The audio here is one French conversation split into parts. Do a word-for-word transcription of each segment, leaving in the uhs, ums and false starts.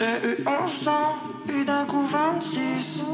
J'ai eu onze ans, puis d'un coup vingt-six.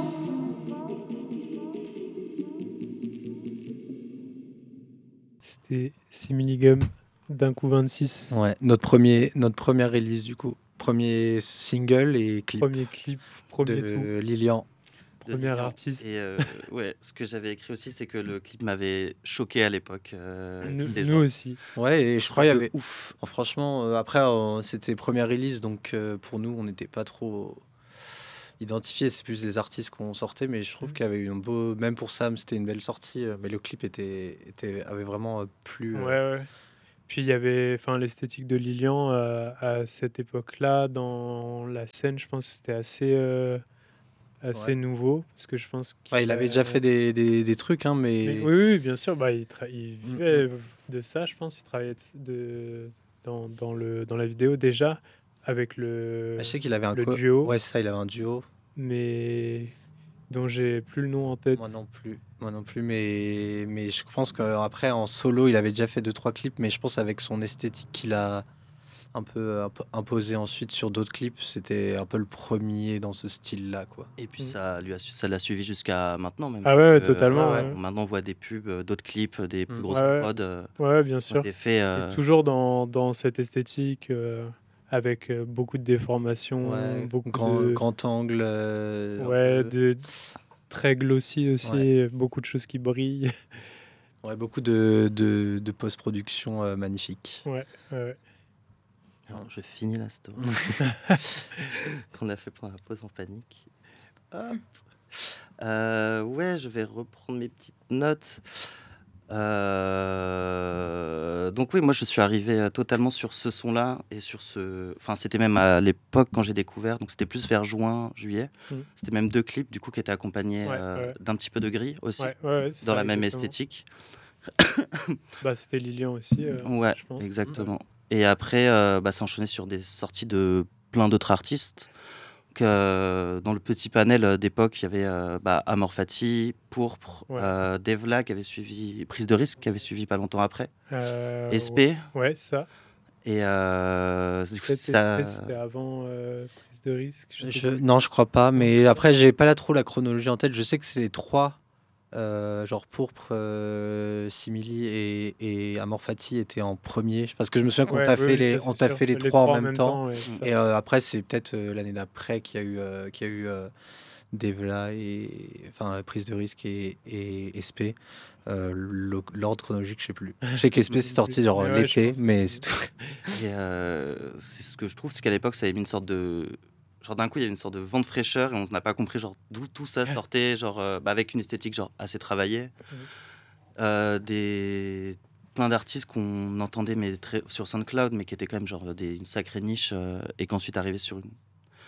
C'était Similligum d'un coup vingt-six. Ouais, notre, premier, notre première release du coup. Premier single et clip. Premier clip, premier de tout. Lilian. De Premier Lilian. artiste. Et euh, ouais, ce que j'avais écrit aussi, c'est que le clip m'avait choqué à l'époque. Euh, nous, des nous gens. aussi. Ouais, et je crois qu'il y avait. Ouf. Oh, franchement, euh, après, euh, c'était première release, donc euh, pour nous, on n'était pas trop identifiés. C'est plus les artistes qu'on sortait, mais je trouve Mhm. qu'il y avait eu un beau. Même pour Sam, c'était une belle sortie, euh, mais le clip était, était, avait vraiment euh, plu. euh, Ouais, ouais. Puis il y avait enfin, l'esthétique de Lilian euh, à cette époque-là, dans la scène, je pense que c'était assez, euh, assez Ouais. nouveau. Parce que je pense qu'il Ouais, il avait a- déjà fait des, des, des trucs, hein, mais. Mais oui, oui, bien sûr, bah, il, tra- il Mm, vivait de ça, je pense. Il travaillait de, dans, dans, le, dans la vidéo déjà, avec le, Je sais qu'il avait un le co- duo, Ouais, c'est ça, il avait un duo. mais dont j'ai plus le nom en tête. Moi non plus. Moi non plus, mais, mais je pense qu'après, en solo, il avait déjà fait deux trois clips, mais je pense avec son esthétique qu'il a un peu, un peu imposé ensuite sur d'autres clips, c'était un peu le premier dans ce style-là, quoi. Et puis Mm. ça lui a su- ça l'a suivi jusqu'à maintenant même. Ah ouais, parce que, totalement. ouais, ouais. Maintenant on voit des pubs, euh, d'autres clips, des plus Mm. grosses Ouais, ouais. prods euh, Ouais, bien qui ont sûr. été faits. euh, Et toujours dans, dans cette esthétique, euh, avec euh, beaucoup de déformations, Ouais, beaucoup grand, de, grand angle. euh, un ouais, peu- de très glossy aussi, Ouais. beaucoup de choses qui brillent. ouais, beaucoup de, de, de post-production euh, magnifique. Ouais, ouais, ouais. alors, je finis la story qu'on a fait pendant la pause en panique. Hop. Euh, ouais, je vais reprendre mes petites notes. Euh, Donc oui, moi je suis arrivé euh, totalement sur ce son-là et sur ce. Enfin, c'était même à l'époque quand j'ai découvert. Donc c'était plus vers juin, juillet. Mm. C'était même deux clips du coup qui étaient accompagnés Ouais, euh, ouais. d'un petit peu de gris aussi, Ouais, ouais, ouais, c'est dans ça, la même exactement. esthétique. Bah, c'était Lilian aussi, euh, Ouais, je pense. exactement. Et après, euh, bah, ça enchaîné sur des sorties de plein d'autres artistes. Donc, euh, dans le petit panel euh, d'époque, il y avait euh, bah, Amor Fati, Pourpre, Ouais. euh, Devla qui avait suivi, Prise de risque qui avait suivi pas longtemps après, Euh, S P. ouais, ouais, ça. Et euh, du coup, Peut-être ça... S P, c'était avant euh, prise de risque. Je sais Je- plus. non, je crois pas, Non, mais c'est pas. après, j'ai pas là trop la chronologie en tête. Je sais que c'est trois, euh, genre Pourpre, euh, Simili et, et Amor Fati étaient en premier. Parce que je me souviens qu'on Ouais, t'a oui, fait, oui, les, ça, on c'est t'a sûr. fait les, Les trois en même temps. ouais, c'est ça. Et euh, après, c'est peut-être euh, l'année d'après qu'il y a eu, euh, qu'il y a eu euh, Devla et enfin Prise de risque et, et S P. Euh, le- l'ordre chronologique, je sais plus. Je sais qu'S P c'est sorti genre Mais ouais, je l'été, pense que- mais c'est tout. Et euh, c'est ce que je trouve, c'est qu'à l'époque, ça avait mis une sorte de... Genre d'un coup, il y avait une sorte de vent de fraîcheur et on n'a pas compris genre d'où tout ça sortait, genre euh, bah, avec une esthétique genre assez travaillée. Mhm. Euh, des... Plein d'artistes qu'on entendait mais très... sur SoundCloud, mais qui étaient quand même genre des... une sacrée niche euh, et qu'ensuite arrivé sur une...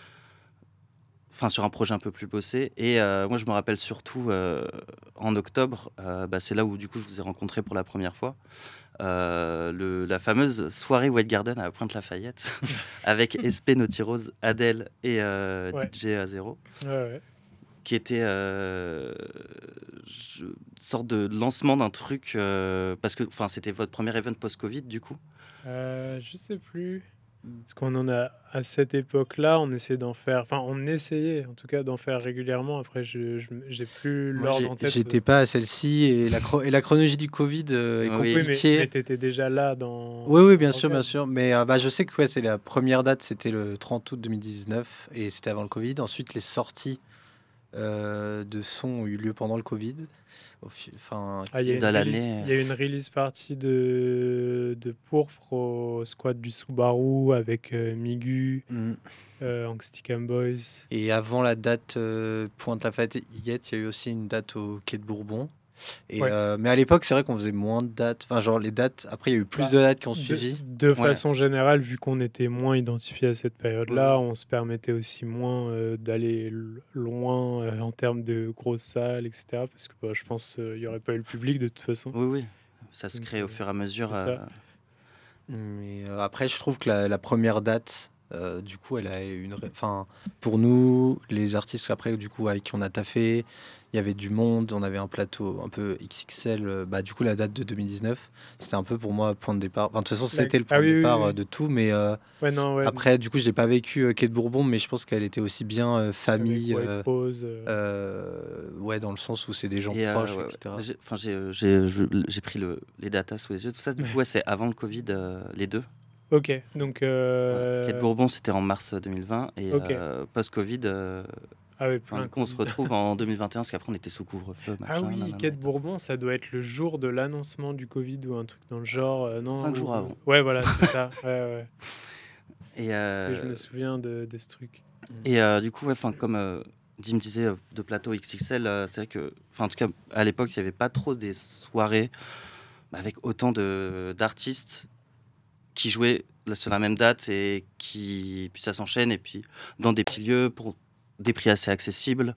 Enfin, sur un projet un peu plus bossé. Et euh, moi, je me rappelle surtout euh, en octobre, euh, bah, c'est là où du coup je vous ai rencontré pour la première fois. Euh, le, la fameuse soirée White Garden à Pointe-Lafayette avec S P, Naughty Rose, Adele et euh, Ouais. D J Azero, Ouais, ouais. qui était euh, je- une sorte de lancement d'un truc euh, parce que enfin c'était votre premier event post-Covid du coup. Euh, je sais plus. Parce qu'on en a à cette époque-là, on essayait d'en faire. Enfin, on essayait en tout cas d'en faire régulièrement. Après, je je- j'ai plus Moi, l'ordre j'ai- en tête. j'étais pas à celle-ci et la, chro- et la chronologie du Covid euh, est Oui. Oui, mais, compliquée. mais t'étais déjà là dans. Oui, oui, dans bien sûr, bien l'organe. sûr. Mais euh, bah, je sais que ouais, c'est la première date, c'était le trente août deux mille dix-neuf et c'était avant le Covid. Ensuite, les sorties euh, de sons ont eu lieu pendant le Covid. Au fi- Enfin, Ah, il y a qui une De est- l'année. release, il y a une release partie de, de Pourpre au squad du Subaru avec euh, Migu, Mm. euh, Angsticam Boys. Et avant la date euh, Pointe-Lafayette, il y a eu aussi une date au Quai de Bourbon. Et, Ouais. euh, mais à l'époque, c'est vrai qu'on faisait moins de dates. Enfin, genre les dates. Après, il y a eu plus Bah, de dates qui ont De, suivi. de Ouais. façon générale, vu qu'on était moins identifié à cette période-là, Ouais. on se permettait aussi moins euh, d'aller l- loin euh, en termes de grosses salles, et cetera. Parce que bah, je pense qu'il n'y aurait pas eu le public de toute façon. Oui, oui. Ça se Donc, crée au euh, fur et à mesure. c'est ça. euh, Mais euh, après, je trouve que la, la première date Euh, du coup, elle a une. ré- Enfin, pour nous, les artistes après, du coup, avec qui on a taffé, il y avait du monde, on avait un plateau un peu X X L. euh, Bah, du coup, la date de deux mille dix-neuf, c'était un peu pour moi point de départ. Enfin, de toute façon, La- c'était le Ah point de oui, oui, départ euh, oui. de tout, mais euh, Ouais, non, ouais. après, du coup, j'ai pas vécu euh, Quai de Bourbon, mais je pense qu'elle était aussi bien euh, Avec famille, White euh, Rose. euh, euh, ouais, dans le sens où c'est des gens Et euh, proches, ouais, ouais. et cetera. J'ai, enfin, j'ai, euh, j'ai, je- j'ai pris le, les datas sous les yeux. Tout ça, du coup, ouais, c'est avant le Covid, euh, les deux. Ok, donc. Voilà. Quai de euh, Bourbon, c'était en mars deux mille vingt. Et Ok. euh, post-Covid, euh, Ah oui, enfin, plein du coup, on se Covid. retrouve en deux mille vingt et un, parce qu'après, on était sous couvre-feu, Ah machin, oui, nanana Quai et de tout. Bourbon, ça doit être le jour de l'annoncement du Covid ou un truc dans le genre, euh, non? Cinq jours ou- avant. Ouais, voilà, c'est ça. Ouais, ouais. Et, Parce que je euh, me souviens de, de ce truc. et euh, du coup, ouais, 'fin, comme euh, Dim disait, euh, de plateau X X L, euh, c'est vrai que, enfin, en tout cas, à l'époque, il n'y avait pas trop des soirées bah, avec autant de, d'artistes qui jouaient là, sur la même date et qui, puis ça s'enchaîne, et puis dans des petits lieux pour des prix assez accessibles.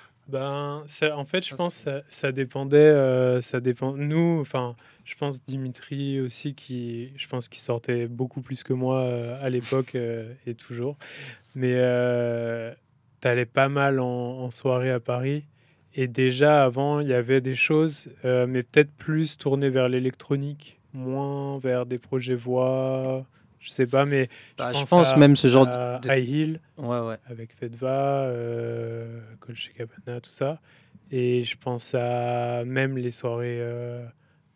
Ben, ça, en fait, je pense que ça, ça dépendait. euh, ça dépend. Nous, enfin, je pense Dimitri aussi, qui, je pense qu'il sortait beaucoup plus que moi euh, à l'époque euh, et toujours. Mais euh, t'allais pas mal en, en soirée à Paris. Et déjà, avant, il y avait des choses, euh, mais peut-être plus tournées vers l'électronique, moins vers des projets voix. Je sais pas, mais je Bah, je pense pense à, même ce genre de. à de- High Hill Ouais, ouais. avec Fedva, euh, Colche Cabana, tout ça. Et je pense à même les soirées euh,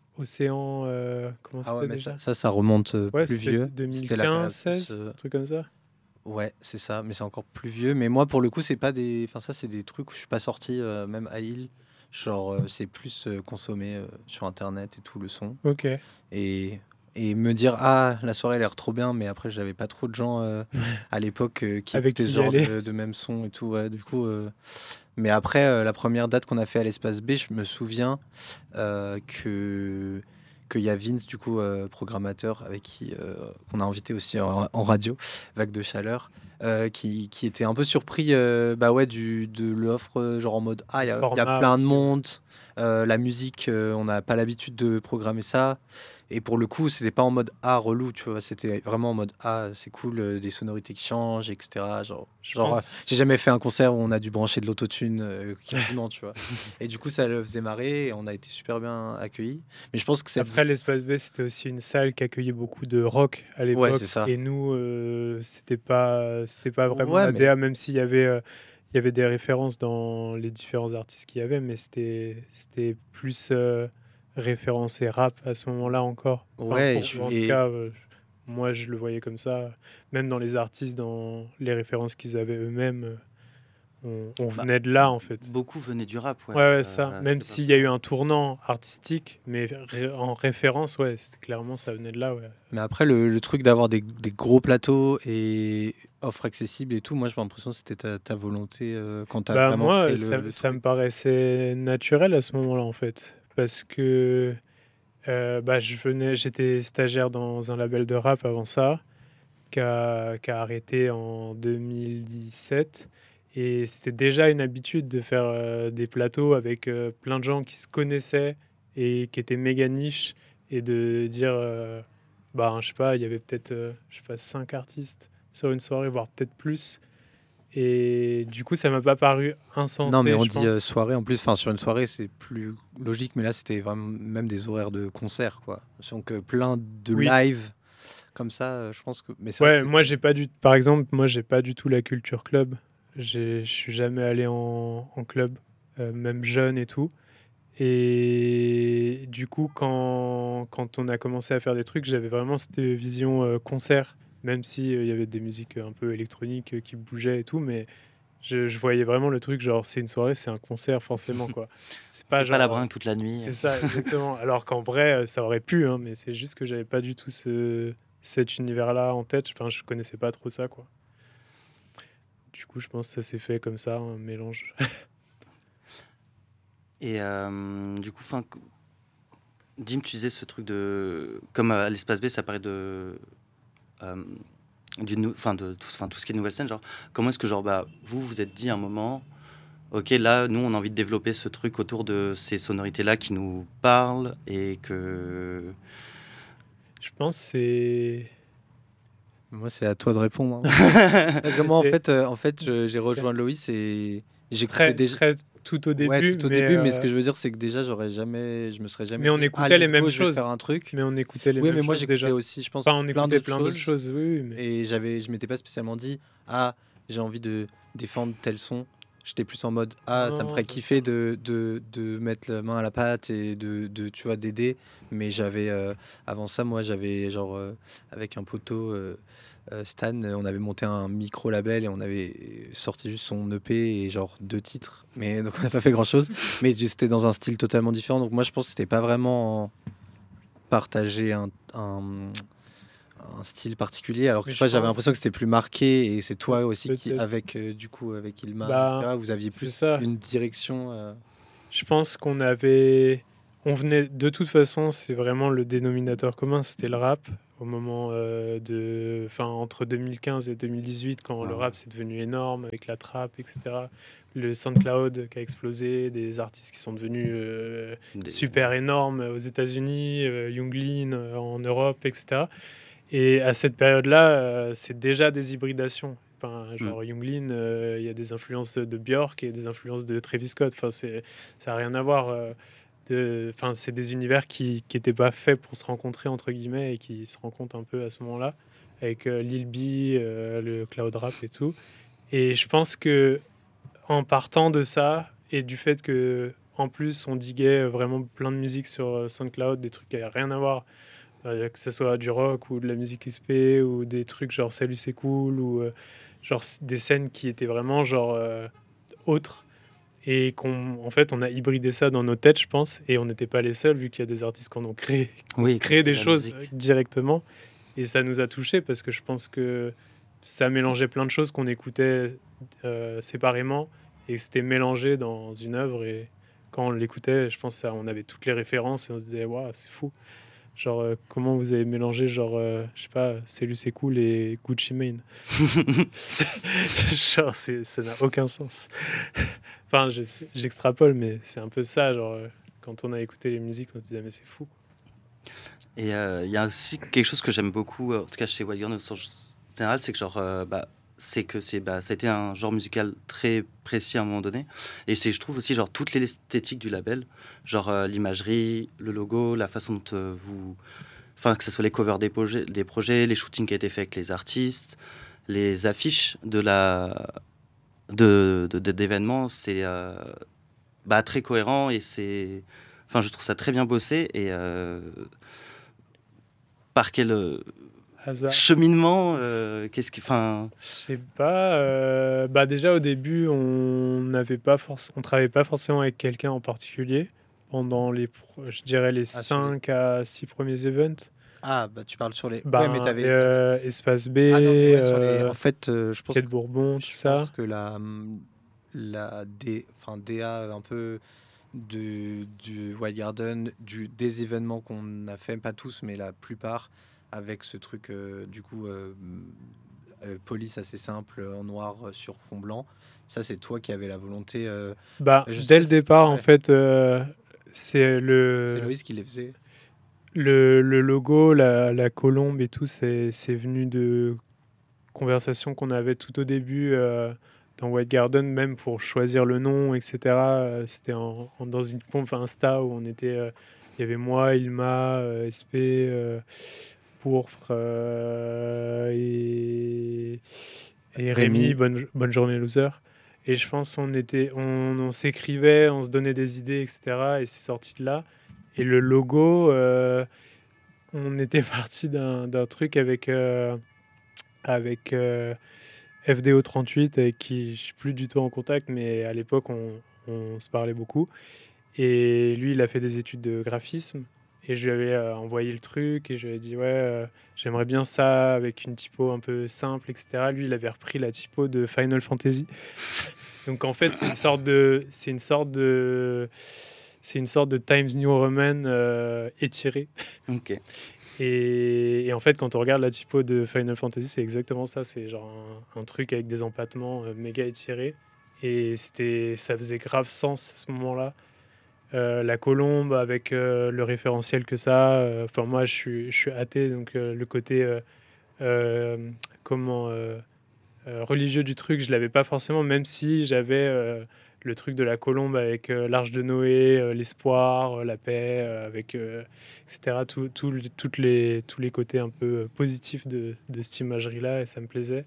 Océan. euh, comment Ah ouais, c'était mais ça, déjà? ça, ça remonte euh, Ouais, plus c'était vieux. C'était la deux mille quinze, période plus. seize, euh, un truc comme ça. Ouais, c'est ça, mais c'est encore plus vieux. Mais moi, pour le coup, c'est pas des. Enfin, ça, c'est des trucs où je suis pas sorti, euh, même à Hill. Genre, euh, c'est plus euh, consommé euh, sur Internet et tout le son. Ok. Et, et me dire, ah, la soirée a l'air trop bien, mais après, j'avais pas trop de gens euh, à l'époque euh, qui Avec écoutaient qui ce y genre aller. de, de même son et tout. Ouais, du coup. euh, Mais après, euh, la première date qu'on a fait à l'Espace B, je me souviens euh, que qu'il y a Vince, du coup, euh, programmateur, avec qui euh, qu'on a invité aussi en, en radio, Vague de Chaleur, euh, qui, qui était un peu surpris euh, bah ouais, du, de l'offre, euh, genre en mode ah, il y, a il y a Format plein de aussi, ouais. monde, euh, la musique, euh, on n'a pas l'habitude de programmer ça. Et pour le coup, c'était pas en mode ah, relou, tu vois, c'était vraiment en mode ah, c'est cool, euh, des sonorités qui changent, et cetera. Genre, Je genre euh, pense. j'ai jamais fait un concert où on a dû brancher de l'autotune euh, quasiment, tu vois. Et du coup, ça le faisait marrer et on a été super bien accueillis. Mais je pense que c'est. Après, l'Espace B, c'était aussi une salle qui accueillait beaucoup de rock à Ouais, c'est l'époque. ça. Et nous, euh, c'était pas, c'était pas vraiment Ouais, la mais D A, même s'il y avait, euh, il y avait des références dans les différents artistes qu'il y avait, mais c'était, c'était plus euh, référencé rap à ce moment-là encore. Enfin, ouais, et, pour, je- ou en tout et cas, euh, moi, je le voyais comme ça. Même dans les artistes, dans les références qu'ils avaient eux-mêmes, euh, on, on Bah, venait de là, en fait. beaucoup venaient du rap, ouais. Ouais, ouais, ça. Euh, Même c'était pas s'il y a eu forcément. un tournant artistique, mais ré- en référence, ouais, c'était clairement, ça venait de là, ouais. mais après, le, le truc d'avoir des, des gros plateaux et offres accessibles et tout, moi, j'ai l'impression que c'était ta, ta volonté euh, quand tu as Bah vraiment moi, créé le, ça, le ça me truc. paraissait naturel à ce moment-là, en fait. Parce que euh, bah, je venais, j'étais stagiaire dans un label de rap avant ça, qui a, qui a arrêté en deux mille dix-sept. Et c'était déjà une habitude de faire euh, des plateaux avec euh, plein de gens qui se connaissaient et qui étaient méga niches. Et de dire, euh, bah, je sais pas, il y avait peut-être, euh, je sais pas, cinq artistes sur une soirée, voire peut-être plus. Et du coup, ça m'a pas paru Non, mais insensé, on je dit euh, pense. soirée en plus. Enfin, sur une soirée, c'est plus logique, mais là, c'était vraiment même des horaires de concert, quoi. Donc, euh, plein de Oui, live comme ça, euh, je pense que. Mais c'est vrai que ouais, moi c'était. j'ai pas du, par exemple, moi j'ai pas du tout la culture club. J'ai- Je suis jamais allé en, en club, euh, même jeune et tout. Et du coup, quand, quand on a commencé à faire des trucs, j'avais vraiment cette vision euh, concert, même si euh, il y avait des musiques un peu électroniques euh, qui bougeaient et tout, mais je, je voyais vraiment le truc genre c'est une soirée, c'est un concert forcément quoi. C'est pas Fais pas la genre euh, brinque toute la nuit. c'est ça exactement. Alors qu'en vrai, euh, ça aurait pu, hein, mais c'est juste que j'avais pas du tout ce, cet univers-là en tête. Enfin, je connaissais pas trop ça quoi. Du coup, je pense que ça s'est fait comme ça, un mélange. Et euh, du coup, fin, Dim, tu disais ce truc de. Comme à l'espace B, ça paraît de. euh, du nou- enfin, de tout, enfin, tout ce qui est nouvelle scène, genre, comment est-ce que, genre, bah, vous vous êtes dit à un moment, ok, là, nous, on a envie de développer ce truc autour de ces sonorités-là qui nous parlent et que. Je pense que c'est Moi, c'est à toi de répondre. hein. Parce que moi, en Et fait, euh, en fait je- j'ai c'est rejoint Loïs et j'écoutais très, déjà. très tout au Ouais, début, tout au mais, début, mais ce euh, que je veux dire, c'est que déjà, j'aurais jamais, je me serais jamais mais on dit, ah, écoutait les let's mêmes go, je vais faire choses. un truc. Mais on écoutait les Oui, mêmes mais moi, choses j'écoutais déjà. aussi, je pense, Enfin, on plein écoutait d'autres plein d'autres choses. choses, oui, oui, mais Et j'avais, je m'étais pas spécialement dit, ah, j'ai envie de défendre tel son. J'étais plus en mode, non, ah, ça me non, ferait bien kiffer sûr. de, de, de mettre la main à la pâte et de, de tu vois, d'aider. Mais j'avais, euh, avant ça, moi, j'avais, genre, euh, avec un poteau, euh, euh, Stan, euh, on avait monté un micro-label et on avait sorti juste son E P et genre deux titres. Mais donc, on n'a pas fait grand-chose. Mais c'était dans un style totalement différent. Donc, moi, je pense que c'était pas vraiment partager un, un, un style particulier, alors que Mais je sais pas, je j'avais l'impression pense que c'était plus marqué et c'est peut- toi aussi qui, peut-être. avec euh, du coup, avec Ilma, Bah, et cetera, vous aviez c'est plus ça. une direction. euh, Je pense qu'on avait. On venait. De toute façon, c'est vraiment le dénominateur commun, c'était le rap. Au moment euh, de. Enfin, entre deux mille quinze et deux mille dix-huit, quand le Ouais. rap c'est devenu énorme avec la trap, et cetera. Le SoundCloud qui a explosé, des artistes qui sont devenus euh, Des- super énormes aux États-Unis, euh, Young Lean euh, en Europe, et cetera. Et à cette période-là, euh, c'est déjà des hybridations. Enfin, Mm. genre Young Lean, euh, il y a des influences de Björk et des influences de Travis Scott. Enfin, c'est, ça n'a rien à voir. euh, de, enfin, c'est des univers qui n'étaient pas faits pour se rencontrer, entre guillemets, et qui se rencontrent un peu à ce moment-là, avec euh, Lil B, euh, le cloud rap et tout. Et je pense que en partant de ça, et du fait que en plus on diguait vraiment plein de musique sur euh, SoundCloud, des trucs qui n'avaient rien à voir, euh, que ce soit du rock ou de la musique X P ou des trucs genre Salut c'est cool ou euh, genre s- des scènes qui étaient vraiment genre euh, autres et qu'on en fait on a hybridé ça dans nos têtes je pense et on n'était pas les seuls vu qu'il y a des artistes qui en ont créé, qui ont Oui, qui ont créé fait des la choses musique. directement et ça nous a touchés parce que je pense que ça mélangeait plein de choses qu'on écoutait euh, séparément et c'était mélangé dans une œuvre et quand on l'écoutait je pense ça on avait toutes les références et on se disait waouh c'est fou. Genre, euh, comment vous avez mélangé, genre, euh, je sais pas, C'est lui, c'est cool et Gucci Mane. Genre, c'est- ça n'a aucun sens. Enfin, je sais- j'extrapole, mais c'est un peu ça. Genre, euh, quand on a écouté les musiques, on se disait, mais c'est fou. Et euh, il y a aussi quelque chose que j'aime beaucoup, euh, en tout cas chez Wild Gun au sens général, c'est que genre, euh, bah, c'est que c'est, bah, ça a été un genre musical très précis à un moment donné. Et c'est, je trouve aussi genre toute l'esthétique du label, genre euh, l'imagerie, le logo, la façon dont euh, vous, enfin que ce soit les covers des projets, des projets, les shootings qui a été faits avec les artistes, les affiches de la, de, de- de- d'événements, c'est euh, bah, très cohérent et c'est, enfin je trouve ça très bien bossé et euh, par quel euh, Hasard. cheminement, euh, qu'est-ce qui, enfin, Je sais pas. euh, bah, déjà, au début, on n'avait pas forc- on travaillait pas forcément avec quelqu'un en particulier pendant les, pro- je dirais, les Ah, sur les... cinq à six premiers events. ah, bah tu parles sur les. Ouais, mais Ben, t'avais, t'avais... euh, Espace B, Ah non, mais ouais, sur les. euh, En fait, euh, je pense Quai que de Bourbon, tout je ça. pense que la hum, la D, enfin D A un peu du, du White Garden, du, des événements qu'on a fait, pas tous, mais la plupart, avec ce truc euh, du coup euh, euh, police assez simple en noir euh, sur fond blanc. Ça, c'est toi qui avais la volonté. euh, Bah, je sais dès pas le si départ, en ouais, fait, euh, c'est c'est le, Loïs qui les faisait. le, le logo, la, la colombe et tout, c'est c'est venu de conversations qu'on avait tout au début euh, dans White Garden, même pour choisir le nom, et cetera. Euh, C'était en- en- dans une conf Insta où on était, euh, il y avait moi, Ilma, euh, S P, euh, Pourpre euh, et, et Rémi, Rémi, bonne, bonne journée loser. Et je pense qu'on était, on, on s'écrivait, on se donnait des idées, et cetera. Et c'est sorti de là. Et le logo, euh, on était parti d'un d'un truc avec, euh, avec euh, F D O trente-huit, avec qui je suis plus du tout en contact, mais à l'époque, on, on se parlait beaucoup. Et lui, il a fait des études de graphisme. Et je lui avais euh, envoyé le truc et je lui ai dit, ouais, euh, j'aimerais bien ça avec une typo un peu simple, et cetera. Lui, il avait repris la typo de Final Fantasy. Donc en fait, c'est une sorte de, c'est une sorte de, c'est une sorte de Times New Roman euh, étiré. ok. Et, et en fait, quand on regarde la typo de Final Fantasy, c'est exactement ça. C'est genre un, un truc avec des empattements euh, méga étirés. Et c'était, ça faisait grave sens à ce moment-là. Euh, la colombe avec euh, le référentiel que ça. euh, Enfin, moi, je suis, je suis athée, donc euh, le côté euh, euh, comment euh, euh, religieux du truc, je l'avais pas forcément, même si j'avais euh, le truc de la colombe avec euh, l'arche de Noé, euh, l'espoir, euh, la paix, euh, avec euh, et cetera. Tout, tout le- toutes les, tous les côtés un peu euh, positifs de, de cette imagerie-là, et ça me plaisait.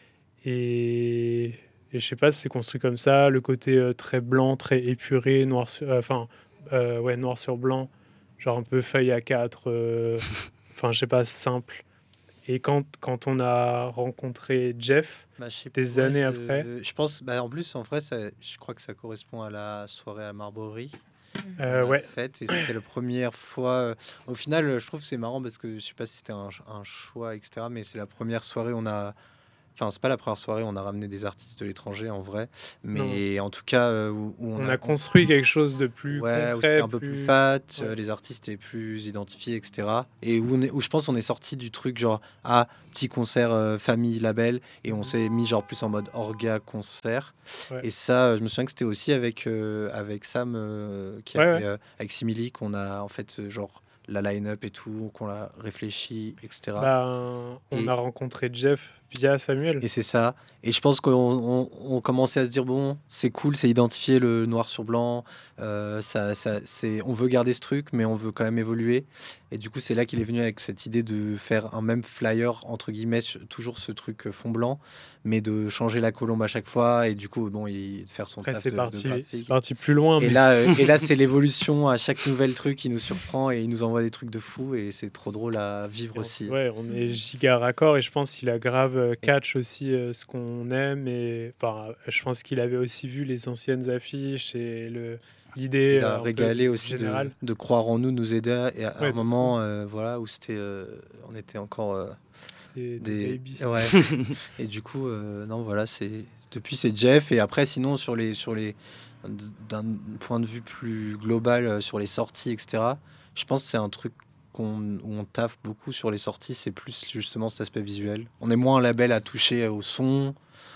Et, et je sais pas si c'est construit comme ça, le côté euh, très blanc, très épuré, noir sur, euh, enfin, euh, ouais, noir sur blanc, genre un peu feuille A quatre, euh, enfin, je sais pas, simple. Et quand, quand on a rencontré Jeff, Bah, je sais des ouais, années après, je, je pense, bah, en plus, en vrai, ça, je crois que ça correspond à la soirée à Marbury euh, qu'on a ouais, faite et c'était la première fois. euh, Au final, euh, je trouve que c'est marrant parce que je sais pas si c'était un, un choix, et cetera. Mais c'est la première soirée où on a. Enfin, c'est pas la première soirée où on a ramené des artistes de l'étranger en vrai, non, mais en tout cas euh, où, où on on a. a on- construit quelque chose de plus Ouais, où c'était concret, un peu plus plus... fat, Ouais, euh, les artistes étaient plus identifiés, et cetera. Et où, on est- où je pense on est sorti du truc genre, ah, petit concert euh, famille label, et on mhm, s'est mis genre plus en mode orga concert. ouais, Et ça, euh, je me souviens que c'était aussi avec, euh, avec Sam, euh, qui ouais, avait, ouais. euh, avec Simili, qu'on a en fait euh, genre la line-up et tout, qu'on a réfléchi, et cetera. Ben, on Et, a rencontré Jeff via Samuel. et c'est ça. Et je pense qu'on on, on commençait à se dire, bon, c'est cool, c'est identifié le noir sur blanc. euh, ça, ça, c'est, on veut garder ce truc, mais on veut quand même évoluer. Et du coup, c'est là qu'il est venu avec cette idée de faire un même flyer, entre guillemets, sur- toujours ce truc euh, fond blanc, mais de changer la colombe à chaque fois. Et du coup, bon, il, de faire son Après, taf c'est de, de parti, c'est graphique. parti plus loin, Et mais là, euh, et là c'est l'évolution à chaque nouvel truc, il nous surprend et il nous envoie des trucs de fou. Et c'est trop drôle à vivre et on, aussi. ouais, on est giga raccord et je pense qu'il a grave euh, Et, catch aussi euh, ce qu'on aime et enfin, euh, je pense qu'il avait aussi vu les anciennes affiches et le Puis l'idée il a euh, un peu régalé aussi de, générale. de croire en nous, de nous aider à, et à un Ouais, de fou. moment euh, voilà, où c'était, euh, on était encore euh, Des, des des... babies. Ouais. Et du coup, euh, non, voilà, c'est... Depuis, c'est Jeff. Et après, sinon, sur les, sur les... d'un point de vue plus global, euh, sur les sorties, et cetera, je pense que c'est un truc qu'on, où on taffe beaucoup sur les sorties, c'est plus justement cet aspect visuel. On est moins un label à toucher au son,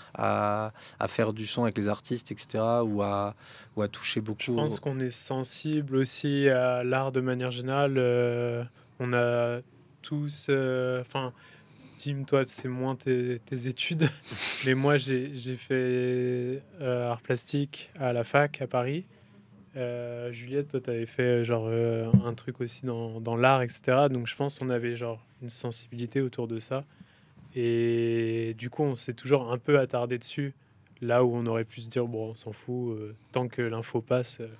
à, à faire du son avec les artistes, et cetera, ou à, ou à toucher Je beaucoup. pense qu'on est sensible aussi à l'art de manière générale. euh, on a tous, euh, enfin, Tim, toi, c'est moins tes, tes études, mais moi, j'ai j'ai fait euh, art plastique à la fac à Paris. Euh, Juliette, toi, tu avais fait genre euh, un truc aussi dans, dans l'art, et cetera. Donc, je pense qu'on avait genre une sensibilité autour de ça. Et du coup, on s'est toujours un peu attardé dessus, là où on aurait pu se dire, bon, on s'en fout, euh, tant que l'info passe. euh,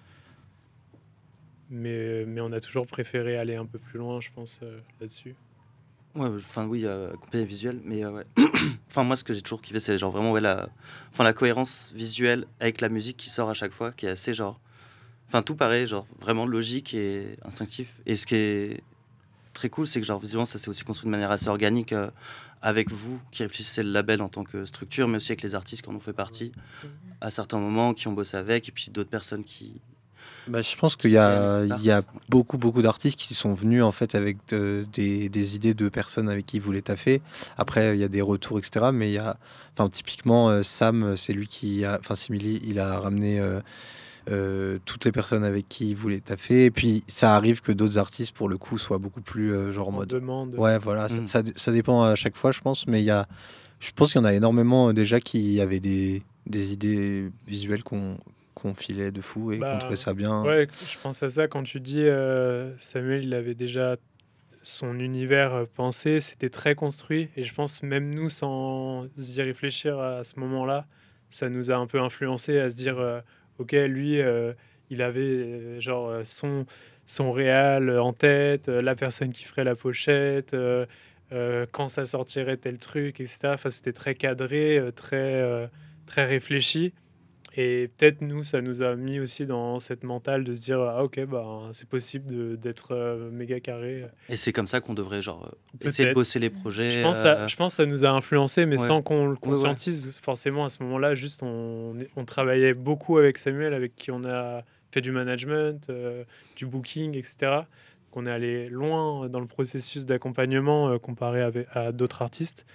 mais, mais on a toujours préféré aller un peu plus loin, je pense, euh, là-dessus. Ouais, enfin oui, euh, accompagné visuel, mais euh, ouais. Enfin moi, ce que j'ai toujours kiffé, c'est genre vraiment ouais la, enfin la cohérence visuelle avec la musique qui sort à chaque fois, qui est assez genre, enfin tout paraît genre vraiment logique et instinctif. Et ce qui est très cool, c'est que genre visiblement ça s'est aussi construit de manière assez organique euh, avec vous qui réfléchissez le label en tant que structure, mais aussi avec les artistes qui en ont fait partie à certains moments, qui ont bossé avec, et puis d'autres personnes qui Bah, je pense qu'il qui y viennent et a, qui il y a partent. beaucoup, beaucoup d'artistes qui sont venus en fait avec de- des, des idées de personnes avec qui ils voulaient taffer. Après, il y a des retours, et cetera. Mais il y a, enfin, typiquement, euh, Sam, c'est lui qui a, enfin, Simili, il a ramené euh, euh, toutes les personnes avec qui il voulait taffer. Et puis, ça arrive que d'autres artistes, pour le coup, soient beaucoup plus euh, genre en En mode, demande. ouais, voilà, ça, Mm. ça, ça dépend à chaque fois, je pense. Mais il y a, je pense qu'il y en a énormément euh, déjà qui avaient des, des idées visuelles qu'on qu'on filait de fou et qu'on trouvait Bah, ça bien. ouais, je pense à ça quand tu dis euh, Samuel, il avait déjà son univers euh, pensé, c'était très construit. Et je pense même nous, sans y réfléchir à ce moment-là, ça nous a un peu influencé à se dire, euh, ok, lui, euh, il avait euh, genre euh, son, son réal en tête, euh, la personne qui ferait la pochette, euh, euh, quand ça sortirait tel truc, et cetera. Enfin, c'était très cadré, euh, très, euh, très réfléchi. Et peut-être nous, ça nous a mis aussi dans cette mentale de se dire, ah ok, bah, c'est possible de- d'être euh, méga carré. Et c'est comme ça qu'on devrait genre euh, essayer de Peut-être. bosser les Je projets. pense, ça, euh, je pense que ça nous a influencé, mais Ouais, sans qu'on le ouais, ouais. conscientise forcément à ce moment-là. Juste, on, on travaillait beaucoup avec Samuel, avec qui on a fait du management, euh, du booking, et cetera. Donc, on est allé loin dans le processus d'accompagnement euh, comparé avec- à d'autres artistes.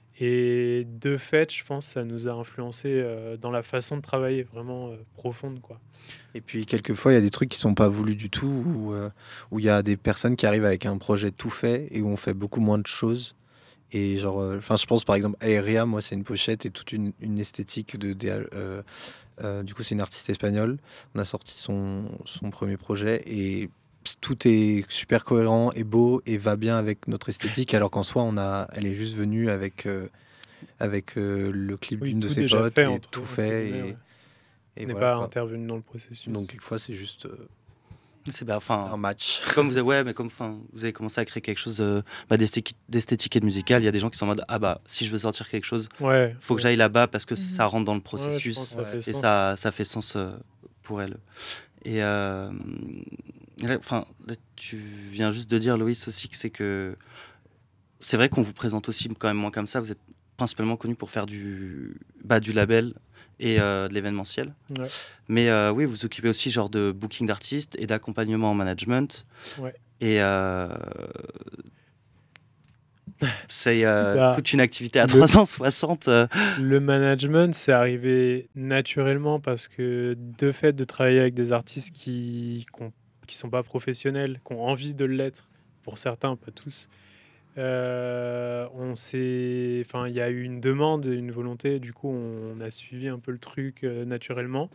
Et de fait, je pense que ça nous a influencé euh, dans la façon de travailler vraiment euh, profonde, quoi. Et puis quelquefois, il y a des trucs qui sont pas voulus du tout, où euh, où il y a des personnes qui arrivent avec un projet tout fait et où on fait beaucoup moins de choses. Et genre, enfin, je pense par exemple, Aérea, moi, c'est une pochette et toute une, une esthétique de. de euh, euh, du coup, c'est une artiste espagnole. On a sorti son, son premier projet et tout est super cohérent et beau et va bien avec notre esthétique, alors qu'en soi, on a, elle est juste venue avec, euh, avec euh, le clip Oui, d'une de tout ses déjà potes fait, et entre, tout entre fait. guillemets, Et, ouais. et On n'est voilà, pas quoi. intervenu dans le processus. Donc, quelquefois, c'est juste euh, C'est bah, enfin, un match. comme vous avez, ouais, mais comme enfin, vous avez commencé à créer quelque chose euh, bah, d'esthétique, d'esthétique et de musical, il y a des gens qui sont en mode ah bah si je veux sortir quelque chose, Ouais, faut ouais. que j'aille là-bas parce que Mhm. ça rentre dans le Ouais, je pense processus que ça Ouais. fait et sens. ça, ça fait sens euh, pour elle. Et euh, là, enfin, là, tu viens juste de dire, Loïs, aussi que c'est que c'est vrai qu'on vous présente aussi quand même moins comme ça. Vous êtes principalement connu pour faire du, bah, du label et euh, de l'événementiel. Ouais. Mais euh, oui, vous vous occupez aussi genre de booking d'artistes et d'accompagnement en management. Ouais. Et euh, c'est euh, Bah, toute une activité à le- trois cent soixante. euh, Le management, c'est arrivé naturellement parce que de fait de travailler avec des artistes qui ne qui sont pas professionnels, qui ont envie de l'être, pour certains, pas tous, euh, on s'est, enfin, il y a eu une demande, une volonté, du coup, on a suivi un peu le truc euh, naturellement.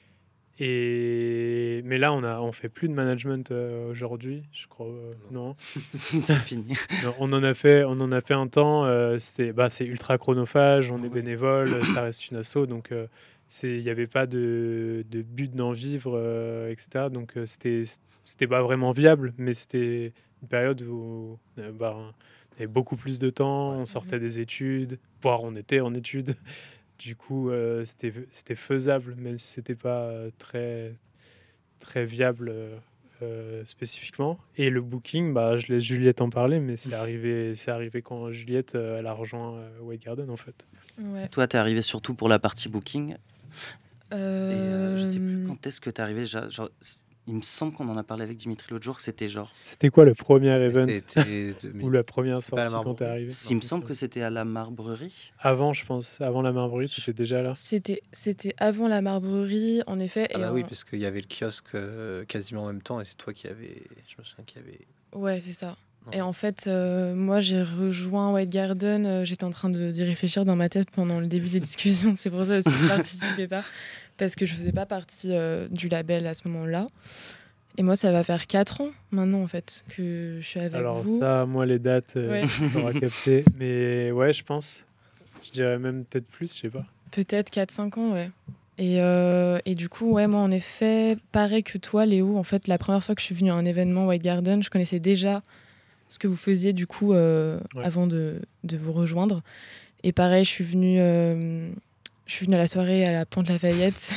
Et mais là, on a, on fait plus de management euh, aujourd'hui, je crois, euh, non. c'est fini. Non, on en a fait, on en a fait un temps. Euh, c'est, bah, c'est ultra chronophage. On est Ouais. bénévole, ça reste une asso, donc euh, c'est, il n'y avait pas de, de but d'en vivre, euh, et cetera. Donc euh, c'était, c'était pas vraiment viable, mais c'était une période où euh, bah, on avait beaucoup plus de temps. Ouais. On sortait des études, voire on était en études. Du coup, euh, c'était, c'était faisable, même si c'était pas euh, très, très viable. euh, euh, spécifiquement. Et le booking, bah, je laisse Juliette en parler, mais c'est arrivé, c'est arrivé quand Juliette euh, elle a rejoint euh, White Garden en fait. Ouais. Toi, t'es arrivé surtout pour la partie booking. Et euh, je sais plus Euh, quand est-ce que t'es arrivé. Genre, genre, c- il me semble qu'on en a parlé avec Dimitri l'autre jour, que c'était genre. C'était quoi le premier event C'était ou la première c'était pas à la sortie quand t'es Marbreurie. arrivé? Il me semble que c'était à la Marbrerie. Avant, je pense, avant la Marbreurie, tu étais déjà là. C'était, c'était avant la Marbrerie, en effet. Ah et bah en- oui, parce qu'il y avait le kiosque euh, quasiment en même temps et c'est toi qui avais. Je me souviens qu'il y avait. Ouais, c'est ça. Non. Et en fait, euh, moi, j'ai rejoint White Garden. euh, J'étais en train de, d'y réfléchir dans ma tête pendant le début des discussions. C'est pour ça aussi que je ne participais pas. Parce que je ne faisais pas partie euh, du label à ce moment-là. Et moi, ça va faire quatre ans maintenant, en fait, que je suis avec Alors vous. ça, moi les dates, euh, Ouais. j'aurais capté. Mais ouais, je pense. Je dirais même peut-être plus, je sais pas. Peut-être quatre cinq ans, ouais. Et, euh, et du coup, ouais, moi, en effet, pareil que toi, Léo, en fait, la première fois que je suis venue à un événement White Garden, je connaissais déjà ce que vous faisiez, du coup, euh, Ouais. avant de, de vous rejoindre. Et pareil, je suis venue, euh, je suis venue à la soirée à la Pente Lafayette.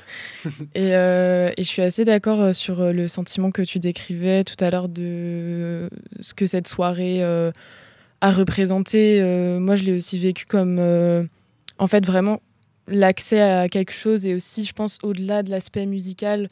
et, euh, et je suis assez d'accord sur le sentiment que tu décrivais tout à l'heure de ce que cette soirée euh, a représenté. Euh, moi, je l'ai aussi vécu comme, euh, en fait, vraiment l'accès à quelque chose et aussi, je pense, au-delà de l'aspect musical,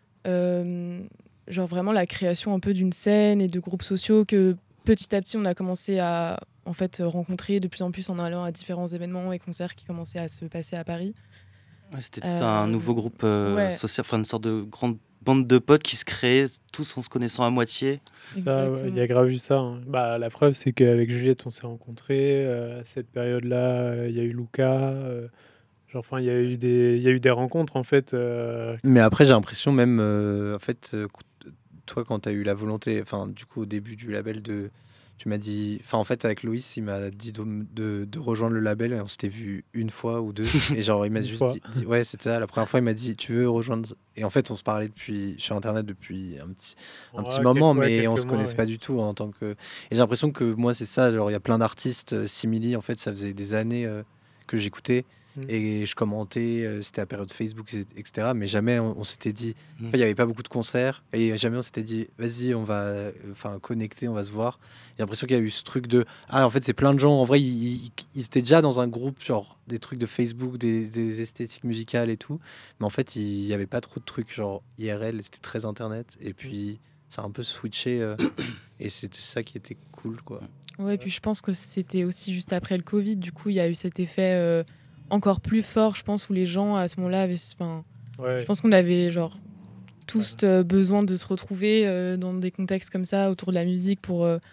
euh, genre vraiment la création un peu d'une scène et de groupes sociaux que petit à petit, on a commencé à en fait rencontrer de plus en plus en allant à différents événements et concerts qui commençaient à se passer à Paris. Ouais, c'était tout Euh, un nouveau groupe euh, ouais. social, enfin une sorte de grande bande de potes qui se créait tous en se connaissant à moitié. C'est ça, ouais, Exactement. il y a grave eu ça. hein. Bah, la preuve, c'est qu'avec Juliette, on s'est rencontrés. euh, à cette période-là, euh, il y a eu Luca. euh, genre, enfin, il y a eu des, il y a eu des rencontres en fait. euh, Mais après, j'ai l'impression même, euh, en fait, euh, qu- toi, quand tu as eu la volonté, enfin, du coup, au début du label, de, tu m'as dit, enfin, en fait, avec Loïs, il m'a dit de, de, de rejoindre le label et on s'était vu une fois ou deux. Et genre, il m'a Une juste fois. dit, dit- ouais, c'était ça. La première fois, il m'a dit, tu veux rejoindre. Et en fait, on se parlait depuis, sur Internet depuis un petit, un petit ouais, moment, quelques- ouais, mais on quelques se mois, connaissait ouais. pas du tout en tant que. Et j'ai l'impression que moi, c'est ça. Genre, il y a plein d'artistes euh, simili. En fait, ça faisait des années euh, que j'écoutais. Mm. Et je commentais, euh, c'était la période Facebook, et cetera. Mais jamais on, on s'était dit. Mm. Enfin, il n'y avait pas beaucoup de concerts. Et jamais on s'était dit, vas-y, on va euh, enfin connecter, on va se voir. J'ai l'impression qu'il y a eu ce truc de. Ah, en fait, c'est plein de gens. En vrai, ils, ils- ils étaient déjà dans un groupe, genre des trucs de Facebook, des, des esthétiques musicales et tout. Mais en fait, il n'y avait pas trop de trucs, genre I R L, c'était très Internet. Et puis, ça a un peu switché. euh, et c'était ça qui était cool, quoi. Ouais, puis je pense que c'était aussi juste après le Covid. Du coup, il y a eu cet effet euh, encore plus fort, je pense, où les gens, à ce moment-là, avaient... Enfin, Ouais. je pense qu'on avait, genre, tous euh, besoin de se retrouver euh, dans des contextes comme ça, autour de la musique, pour, euh,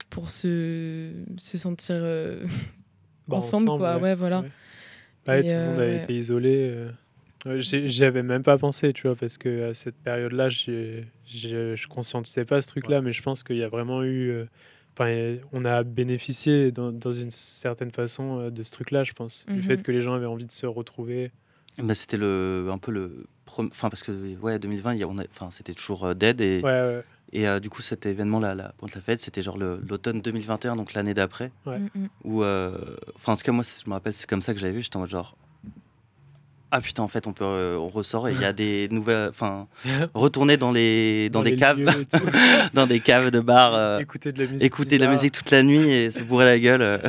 pour se, se sentir euh, Bah, ensemble, quoi. ouais. Ouais, voilà. Ouais. Ouais, Et, tout le monde a euh, été isolé. euh. Ouais, j'ai- J'y avais même pas pensé, tu vois, parce que à cette période-là, j'ai- j'ai- je conscientisais pas ce truc-là, mais je pense qu'il y a vraiment eu. euh, Enfin, euh, on a bénéficié dans, dans une certaine façon euh, de ce truc-là, je pense, du fait Mhm. que les gens avaient envie de se retrouver. Bah, c'était le, un peu le. prom- Enfin, parce que, ouais, deux mille vingt, il y a- on a- enfin, c'était toujours euh, dead. Et, Ouais, ouais, et euh, du coup, cet événement-là, la Pointe-la-Fête, c'était genre le- l'automne deux mille vingt et un, donc l'année d'après. ouais. Mm, mm. Où, euh, enfin, en tout cas, moi, c'est- je me rappelle, c'est comme ça que j'avais vu. J'étais en mode genre. Ah putain, en fait, on peut, euh, on ressort et il y a des nouvelles. Enfin, retourner dans les, dans, Dans des les caves, lieux et tout. dans des caves de bars, euh, Écouter de la musique. écouter de la bizarre. musique toute la nuit et se bourrer la gueule. euh.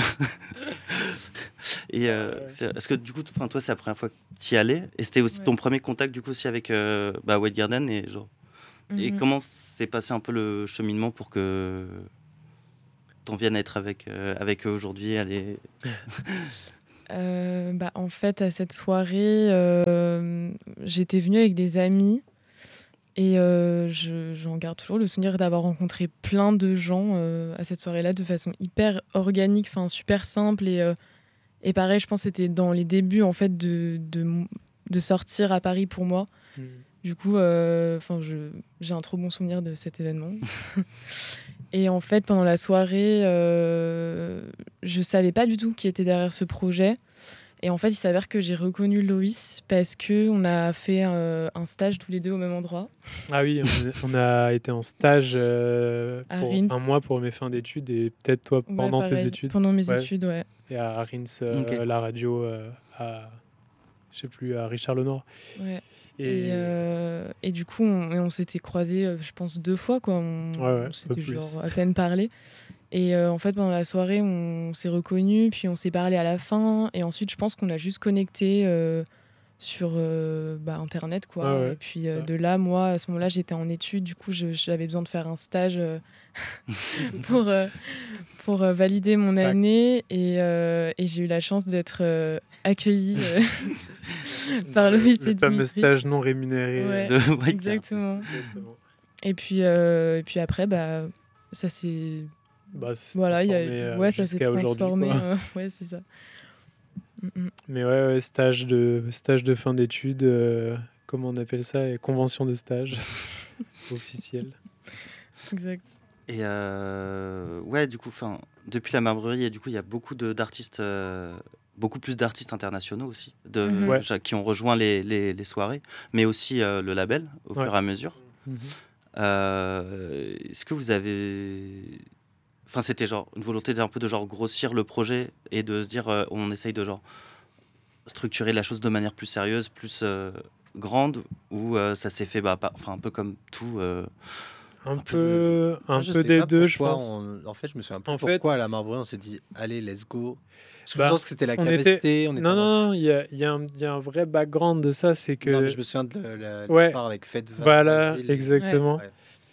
Et euh, Ouais, ouais. c'est- est-ce que du coup, enfin, toi, c'est la première fois que tu y allais et c'était aussi Ouais. ton premier contact du coup aussi avec euh, bah, White Garden et genre. Et Mhm. comment s'est passé un peu le cheminement pour que t'en viennes à être avec, euh, avec eux aujourd'hui aller... Euh, bah, en fait, à cette soirée, euh, j'étais venue avec des amis et euh, je- j'en garde toujours le souvenir d'avoir rencontré plein de gens euh, à cette soirée-là de façon hyper organique, enfin super simple et, euh, et pareil, je pense que c'était dans les débuts en fait de, de, de sortir à Paris pour moi. Mm. Du coup, euh, 'fin, je- j'ai un trop bon souvenir de cet événement. Et en fait, pendant la soirée, euh, je savais pas du tout qui était derrière ce projet. Et en fait, il s'avère que j'ai reconnu Loïs parce que on a fait euh, un stage tous les deux au même endroit. Ah oui, on, on a été en stage euh, À pour Reims. un mois pour mes fins d'études et peut-être toi Ouais, pendant tes pareil, études. Pendant mes Ouais. études, ouais. Et à Reims, euh, Ok. la radio, euh, à, je sais plus, à Richard Lenoir. ouais. Et, Et, euh, et du coup, on, et on s'était croisés, euh, je pense, deux fois. Quoi. On, Ouais, ouais, on un s'était peu plus. genre à peine parlé. Et euh, en fait, pendant la soirée, on s'est reconnus, puis on s'est parlé à la fin. Et ensuite, je pense qu'on a juste connecté euh, sur euh, bah, Internet. Quoi. Ouais, ouais, et puis euh, ça. de là, moi, à ce moment-là, j'étais en études. Du coup, je- j'avais besoin de faire un stage euh, pour, euh, pour euh, valider mon Fact. année. Et, euh, et j'ai eu la chance d'être euh, accueillie euh, par Loïs Le et fameux Dimitri. stage non rémunéré. Ouais. de White Garden. Exactement. Exactement. Et puis, euh, et puis après, bah, ça s'est Bah, c'est voilà, il y a- transformé, euh, ouais, ça s'est jusqu'à aujourd'hui, transformé. quoi. euh, ouais, c'est ça. Mm, mm. Mais ouais, ouais, stage de, stage de fin d'études, euh, comment on appelle ça? Et convention de stage officielle. Exact. Et euh, ouais, du coup, enfin, depuis la Marbrerie, et du coup, il y a beaucoup de- d'artistes, euh, beaucoup plus d'artistes internationaux aussi, de, Mhm. Ouais. ja- qui ont rejoint les, les- les soirées, mais aussi euh, le label au Ouais. fur et à mesure. Mhm. Euh, Est-ce que vous avez, enfin, c'était genre une volonté d'un peu de genre grossir le projet et de se dire, euh, on essaye de genre structurer la chose de manière plus sérieuse, plus euh, grande, ou euh, ça s'est fait, bah, pas- enfin, un peu comme tout. euh, Un Un peu peu, un Moi, je peu sais des pas deux, je pourquoi pense. on- En fait, je me souviens plus En fait- pourquoi à la Marbrerie on s'est dit allez, let's go. Parce que Bah, je pense que c'était la on capacité. était- On était Non, en mode- non, non, il y a, il y a un- il y a un vrai background de ça, c'est que... Non, mais je me souviens de la- Ouais. l'histoire avec Fedva. Voilà, Basile. exactement. Ouais.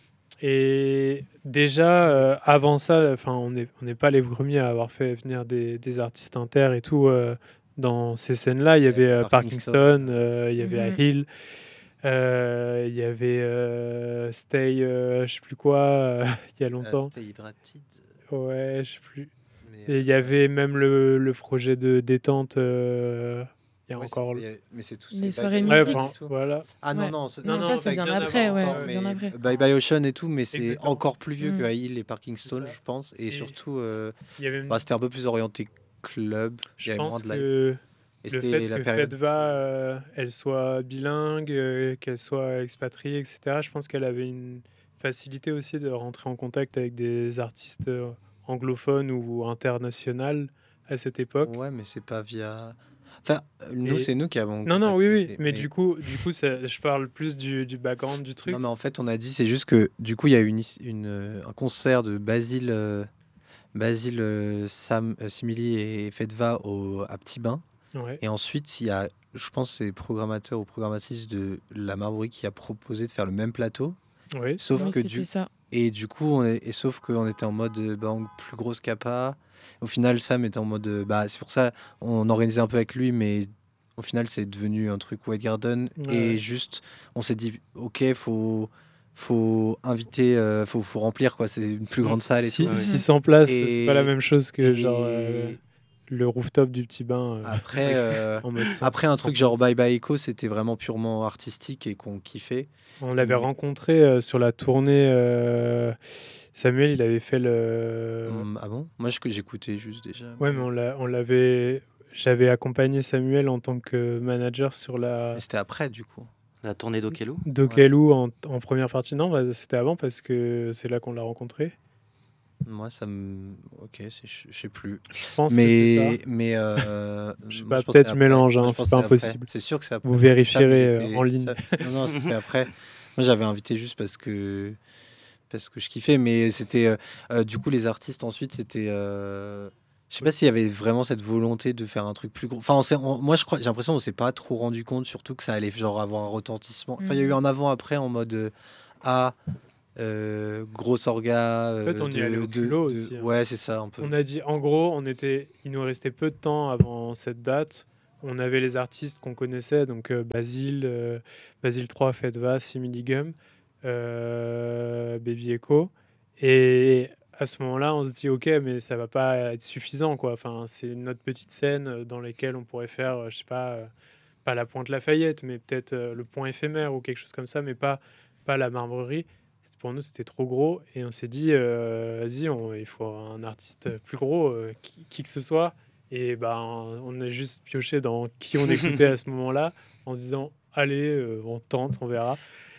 Et déjà, euh, avant ça, enfin, on n'est on n'est pas les premiers à avoir fait venir des, des artistes inter et tout. euh, dans ces scènes-là, il y Il y avait avait euh, Parkingston. Parkingston, euh, il y avait Mhm. Hill, euh, il y avait euh, Stay, euh, je sais plus quoi, euh, il y a Euh, longtemps. C'était Hydrated. Ouais, je sais plus. mais, Et il y euh, avait même le, le projet de détente. euh, Il y a ouais, encore. c'est- le- il y a- Mais c'est tout. Les c'est soirées Bye Ouais, Bye musique. enfin, et tout. voilà. Ah non, Ouais. non. c'est- Non, non, ça, ça c'est bien existe après, encore, ouais, mais- c'est bien après. Bye Bye Ocean et tout, mais c'est Exactement. encore plus vieux Mm. que Hill et Parkingston, C'est ça. je pense. Et, Et- surtout, euh, Il y avait, bah, c'était un peu plus orienté club. Il y je avait moins pense de live. que Et le c'était fait la que période- Fedva, euh, elle soit bilingue, euh, qu'elle soit expatriée, et cetera, je pense qu'elle avait une facilité aussi de rentrer en contact avec des artistes euh, anglophones ou internationaux à cette époque. Ouais, mais c'est pas via. Enfin, euh, nous, Et- c'est nous qui avons. Non, non, oui, oui, contacté, mais, du coup, du coup ça, je parle plus du, du background du truc. Non, mais en fait, on a dit, c'est juste que du coup, il y a eu une, une, euh, un concert de Basile, euh, Basile euh, Sam, euh, Simili et Fedva au, à Petit Bain. Ouais. Et ensuite, il y a, je pense, c'est programmateur ou programmatrice de la Marbrerie qui a proposé de faire le même plateau. Oui, Sauf Oui, que c'était du ça. et du coup, on est, et sauf qu'on était en mode euh, bah, en plus grosse capa. Au final, Sam était en mode euh, bah c'est pour ça on organisait un peu avec lui, mais au final, c'est devenu un truc White Garden. Ouais, Et ouais. juste, on s'est dit ok, faut faut inviter, euh, faut, faut remplir quoi. C'est une plus grande salle et Si- tout. ouais. six cents places, Et- c'est pas la même chose que et- genre euh, le rooftop du petit bain euh, Après, euh, en mode cent- après un cent truc genre places. Bye Bye Echo, c'était vraiment purement artistique et qu'on kiffait. On l'avait Mais- rencontré euh, sur la tournée. euh, Samuel, il avait fait le. Hum, ah bon? Moi, je- j'écoutais juste déjà. Ouais, mais on l'a- on l'avait. J'avais accompagné Samuel en tant que manager sur la Mais c'était après, du coup. La tournée d'Okelo. Dokelou en, en première partie. Non, bah, c'était avant parce que c'est là qu'on l'a rencontré. Moi, ça me. Ok, c'est- je je sais plus. Je pense que c'est Mais, ça. mais euh, Je sais moi, pas, pense que peut-être c'est je après. mélange, Moi, hein, je c'est pense pas que c'est après. impossible. C'est sûr que c'est après. Vous parce que vérifierez, Sam, il euh, en ligne. ça- non, non, c'était après. Moi, j'avais invité juste parce que parce que je kiffais, mais c'était euh, euh, du coup les artistes ensuite c'était. euh, Je sais pas s'il y avait vraiment cette volonté de faire un truc plus gros. Enfin, on s'est- on- moi, je crois, j'ai l'impression qu'on s'est pas trop rendu compte, surtout que ça allait genre avoir un retentissement. Enfin, il y a eu Mhm. un avant-après en mode euh, ah. Euh, grosse orga. En fait, euh, on y de- allait au de- culot de- aussi, hein. Ouais, c'est ça, un peu. On a dit, en gros, on était, il nous restait peu de temps avant cette date. On avait les artistes qu'on connaissait, donc euh, Basile, euh, Basile trois, Fedva, Similigum, euh, Baby Echo. Et à ce moment-là, on se dit, ok, mais ça va pas être suffisant, quoi. Enfin, c'est notre petite scène euh, dans laquelle on pourrait faire, euh, je sais pas, euh, pas la Pointe Lafayette, mais peut-être euh, le Point éphémère ou quelque chose comme ça, mais pas, pas la Marbrerie. C'est- Pour nous, c'était trop gros et on s'est dit, euh, vas-y, on- il faut un artiste plus gros, euh, qui, qui que ce soit. Et ben, on a juste pioché dans qui on écoutait à ce moment-là en se disant, allez, euh, on tente, on verra.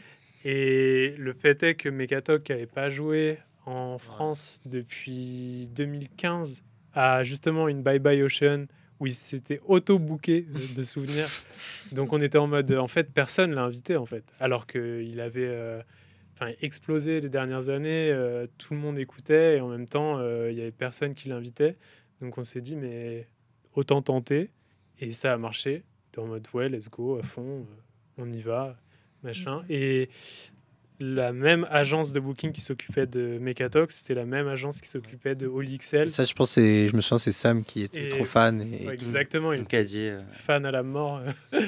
Et le fait est que Mekatok n'avait pas joué en France depuis deux mille quinze à justement une Bye Bye Ocean où il s'était auto-booké euh, de souvenirs. Donc on était en mode, en fait, personne l'a invité en fait, alors qu'il avait euh, enfin, explosé les dernières années, euh, tout le monde écoutait et en même temps, euh, il y avait personne qui l'invitait. Donc on s'est dit, mais autant tenter. Et ça a marché. T'es en mode, ouais, let's go, à fond, euh, on y va, machin. Mhm. Et la même agence de booking qui s'occupait de Mekatox, c'était la même agence qui s'occupait de All X L. Et ça, je pense, c'est, je me souviens, c'est Sam qui était Et- trop fan. Et, Ouais, exactement, il Donc, était a dit, euh, fan à la mort.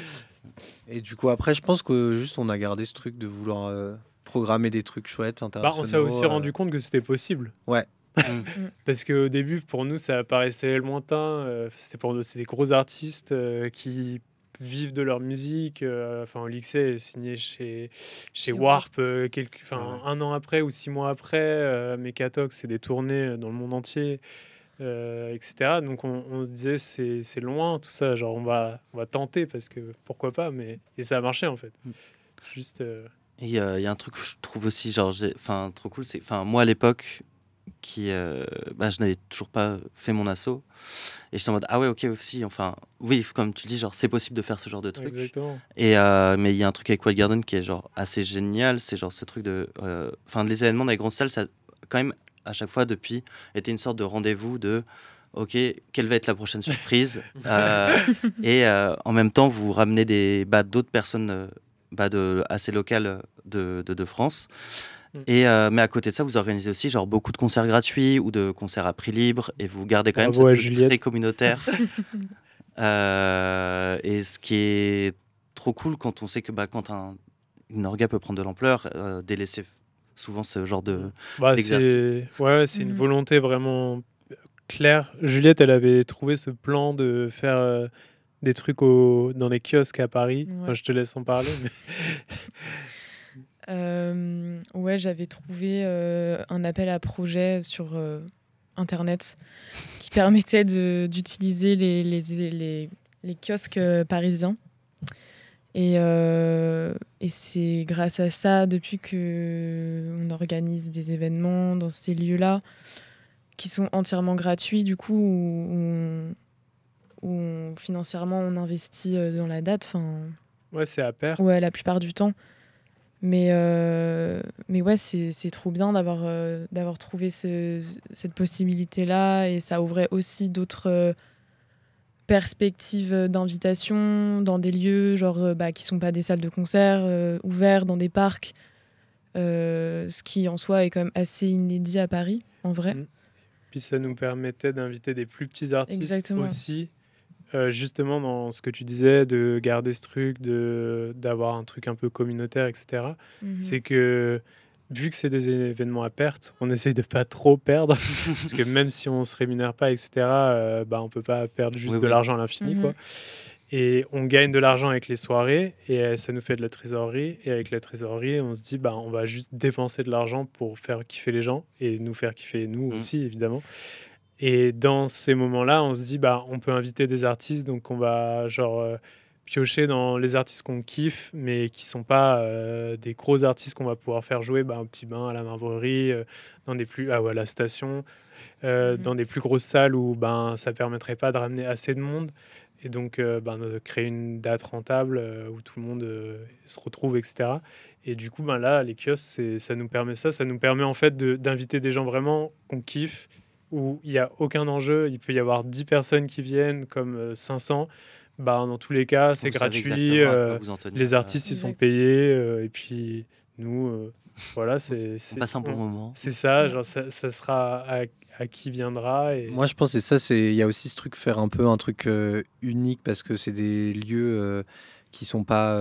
et du coup, après, je pense que juste on a gardé ce truc de vouloir euh, programmer des trucs chouettes, Bah, internationaux. on s'est aussi euh, rendu compte que c'était possible. Ouais. mm. Parce qu'au début, pour nous, ça paraissait lointain. euh, c'était pour nous, c'est des gros artistes euh, qui vivent de leur musique. euh, Enfin, Olixé est signé chez, chez Chez Warp, euh, quelques, enfin, Ouais. un an après ou six mois après. Euh, Mekatox, c'est des tournées dans le monde entier, euh, et cetera. Donc, on, on se disait, c'est, c'est loin, tout ça. Genre, on va, on va tenter parce que pourquoi pas. Mais... Et ça a marché, en fait. Mm. Juste. euh, Et il y, a il y a un truc que je trouve aussi genre j'ai- enfin trop cool, c'est enfin moi à l'époque qui euh, bah, je n'avais toujours pas fait mon assaut et j'étais en mode ah ouais, ok, aussi, enfin oui, comme tu dis, genre c'est possible de faire ce genre de truc. Exactement. Et euh, mais il y a un truc avec Wild Garden qui est genre assez génial, c'est genre ce truc de euh, enfin les événements dans les grandes salles, ça a quand même à chaque fois depuis été une sorte de rendez-vous de ok, quelle va être la prochaine surprise. Euh, et euh, en même temps vous ramenez des bah, d'autres personnes euh, bah, de assez locales de, de, de France. Mm. Et euh, mais à côté de ça, vous organisez aussi genre beaucoup de concerts gratuits ou de concerts à prix libre et vous gardez quand Bravo à même ce truc Juliette. très communautaire. Euh, et ce qui est trop cool quand on sait que bah, quand un, une orga peut prendre de l'ampleur, euh, délaisser f- souvent ce genre de Bah, d'exercice. c'est ouais, ouais, c'est une Mhm. volonté vraiment claire. Juliette, elle avait trouvé ce plan de faire euh, des trucs au, dans les kiosques à Paris. Enfin, Ouais. je te laisse en parler. Mais... Euh, ouais, j'avais trouvé euh, un appel à projet sur euh, Internet qui permettait de- d'utiliser les, les, les, les kiosques euh, parisiens. Et, euh, et c'est grâce à ça, depuis qu'on organise des événements dans ces lieux-là, qui sont entièrement gratuits, du coup, où, où on- où on- financièrement on investit euh, dans la date. Enfin, Ouais, c'est à perte. ouais, la plupart du temps. Mais, euh, mais ouais, c'est c'est trop bien d'avoir euh, d'avoir trouvé ce- cette possibilité-là. Et ça ouvrait aussi d'autres euh, perspectives d'invitation dans des lieux genre, euh, bah, qui ne sont pas des salles de concert, euh, ouverts dans des parcs. Euh, ce qui en soi est quand même assez inédit à Paris, en vrai. Mm. Puis ça nous permettait d'inviter des plus petits artistes Exactement. aussi. euh, justement, dans ce que tu disais, de garder ce truc, de, d'avoir un truc un peu communautaire, et cetera. Mhm. C'est que vu que c'est des événements à perte, on essaye de pas trop perdre. Parce que même si on se rémunère pas, et cetera, euh, bah, on peut pas perdre juste Oui, de oui. l'argent à l'infini, Mhm. quoi. Et on gagne de l'argent avec les soirées et euh, ça nous fait de la trésorerie. Et avec la trésorerie, on se dit, bah, on va juste dépenser de l'argent pour faire kiffer les gens et nous faire kiffer nous Mm. aussi, évidemment. Et dans ces moments-là, on se dit, bah, on peut inviter des artistes, donc on va genre euh, piocher dans les artistes qu'on kiffe, mais qui sont pas euh, des gros artistes qu'on va pouvoir faire jouer bah, au Petit Bain, à la Marbre-Rue, euh, dans des plus, ah, ou à la Station, euh, Mhm. dans des plus grosses salles où ben, ça permettrait pas de ramener assez de monde. Et donc, euh, ben, de créer une date rentable euh, où tout le monde euh, se retrouve, et cetera. Et du coup, ben là, les kiosques, c'est, ça nous permet ça. Ça nous permet en fait de- d'inviter des gens vraiment qu'on kiffe, où il n'y a aucun enjeu. Il peut y avoir dix personnes qui viennent, comme euh, cinq cents. Ben, dans tous les cas, c'est Vous savez gratuit. exactement à quoi euh, vous en tenir. les euh, artistes, ils sont Exact. payés. euh, et puis, nous, euh, voilà, c'est, On c'est, passe un bon on- moment. c'est ça. Ouais. Genre, ça, ça sera à, à qui viendra. Et... Moi, je pense que c'est ça. C'est il y a aussi ce truc faire un peu un truc euh, unique parce que c'est des lieux euh, qui sont pas